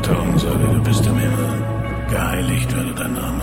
Vater unser, der du bist im Himmel, geheiligt werde dein Name.